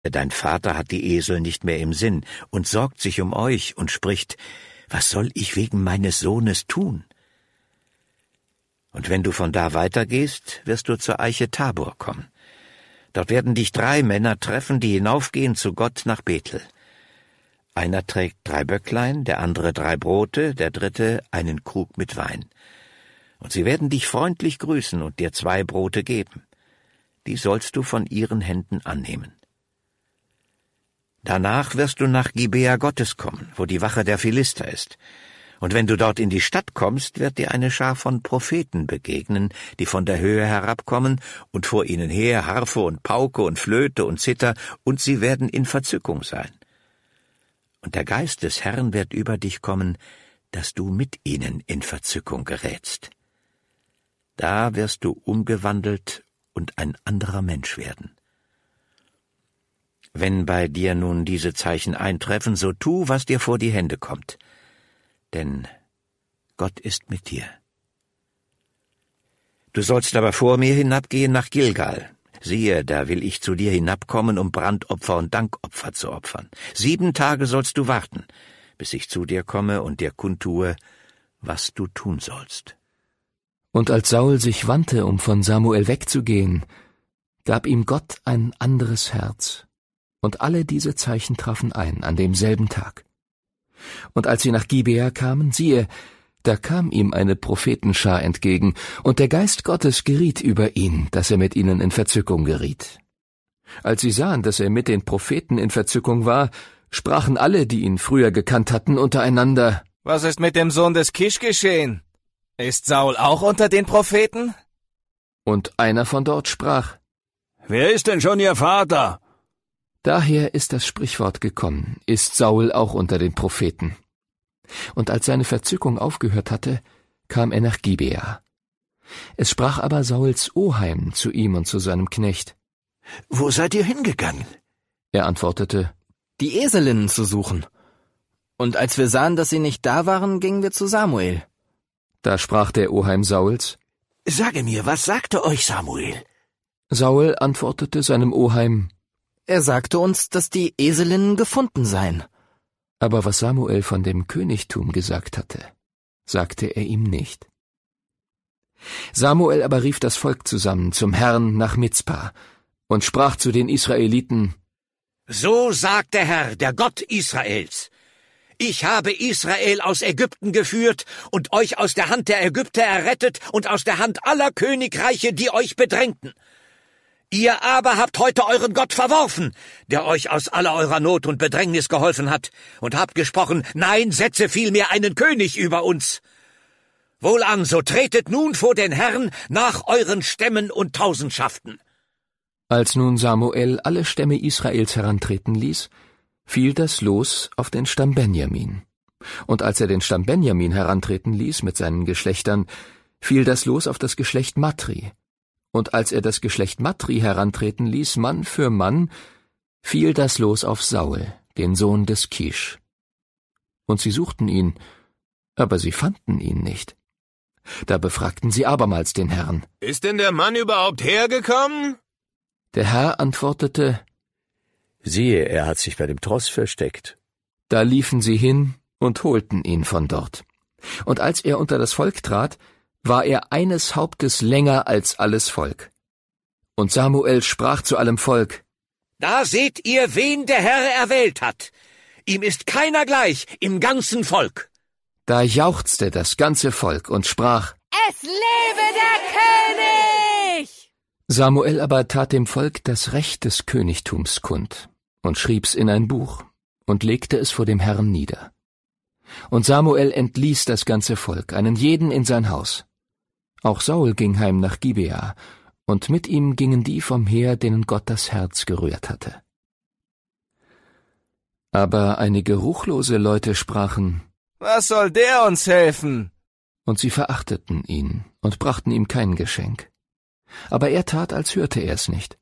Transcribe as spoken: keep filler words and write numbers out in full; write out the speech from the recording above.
Dein Vater hat die Esel nicht mehr im Sinn und sorgt sich um euch und spricht, was soll ich wegen meines Sohnes tun? Und wenn du von da weitergehst, wirst du zur Eiche Tabor kommen. Dort werden dich drei Männer treffen, die hinaufgehen zu Gott nach Bethel. Einer trägt drei Böcklein, der andere drei Brote, der dritte einen Krug mit Wein. Und sie werden dich freundlich grüßen und dir zwei Brote geben. Die sollst du von ihren Händen annehmen. Danach wirst du nach Gibea Gottes kommen, wo die Wache der Philister ist. Und wenn du dort in die Stadt kommst, wird dir eine Schar von Propheten begegnen, die von der Höhe herabkommen, und vor ihnen her Harfe und Pauke und Flöte und Zither, und sie werden in Verzückung sein. Und der Geist des Herrn wird über dich kommen, dass du mit ihnen in Verzückung gerätst. Da wirst du umgewandelt und ein anderer Mensch werden. Wenn bei dir nun diese Zeichen eintreffen, so tu, was dir vor die Hände kommt, denn Gott ist mit dir. Du sollst aber vor mir hinabgehen nach Gilgal. Siehe, da will ich zu dir hinabkommen, um Brandopfer und Dankopfer zu opfern. Sieben Tage sollst du warten, bis ich zu dir komme und dir kundtue, was du tun sollst. Und als Saul sich wandte, um von Samuel wegzugehen, gab ihm Gott ein anderes Herz. Und alle diese Zeichen trafen ein an demselben Tag. Und als sie nach Gibea kamen, siehe, da kam ihm eine Prophetenschar entgegen, und der Geist Gottes geriet über ihn, dass er mit ihnen in Verzückung geriet. Als sie sahen, dass er mit den Propheten in Verzückung war, sprachen alle, die ihn früher gekannt hatten, untereinander, »Was ist mit dem Sohn des Kisch geschehen? Ist Saul auch unter den Propheten?« Und einer von dort sprach, »Wer ist denn schon ihr Vater?« Daher ist das Sprichwort gekommen, ist Saul auch unter den Propheten. Und als seine Verzückung aufgehört hatte, kam er nach Gibea. Es sprach aber Sauls Oheim zu ihm und zu seinem Knecht. »Wo seid ihr hingegangen?« Er antwortete, »Die Eselinnen zu suchen. Und als wir sahen, dass sie nicht da waren, gingen wir zu Samuel.« Da sprach der Oheim Sauls, »Sage mir, was sagte euch Samuel?« Saul antwortete seinem Oheim, »Er sagte uns, dass die Eselinnen gefunden seien.« Aber was Samuel von dem Königtum gesagt hatte, sagte er ihm nicht. Samuel aber rief das Volk zusammen zum Herrn nach Mizpa und sprach zu den Israeliten, »So sagt der Herr, der Gott Israels. Ich habe Israel aus Ägypten geführt und euch aus der Hand der Ägypter errettet und aus der Hand aller Königreiche, die euch bedrängten. Ihr aber habt heute euren Gott verworfen, der euch aus aller eurer Not und Bedrängnis geholfen hat, und habt gesprochen, nein, setze vielmehr einen König über uns. Wohlan, so tretet nun vor den Herrn nach euren Stämmen und Tausendschaften.« Als nun Samuel alle Stämme Israels herantreten ließ, fiel das Los auf den Stamm Benjamin. Und als er den Stamm Benjamin herantreten ließ mit seinen Geschlechtern, fiel das Los auf das Geschlecht Matri. Und als er das Geschlecht Matri herantreten ließ, Mann für Mann, fiel das Los auf Saul, den Sohn des Kisch. Und sie suchten ihn, aber sie fanden ihn nicht. Da befragten sie abermals den Herrn. »Ist denn der Mann überhaupt hergekommen?« Der Herr antwortete, »Siehe, er hat sich bei dem Tross versteckt.« Da liefen sie hin und holten ihn von dort. Und als er unter das Volk trat, war er eines Hauptes länger als alles Volk. Und Samuel sprach zu allem Volk, »Da seht ihr, wen der Herr erwählt hat. Ihm ist keiner gleich im ganzen Volk.« Da jauchzte das ganze Volk und sprach, »Es lebe der König!« Samuel aber tat dem Volk das Recht des Königtums kund und schrieb's in ein Buch und legte es vor dem Herrn nieder. Und Samuel entließ das ganze Volk, einen jeden in sein Haus. Auch Saul ging heim nach Gibea, und mit ihm gingen die vom Heer, denen Gott das Herz gerührt hatte. Aber einige ruchlose Leute sprachen, »Was soll der uns helfen?« Und sie verachteten ihn und brachten ihm kein Geschenk. Aber er tat, als hörte er es nicht.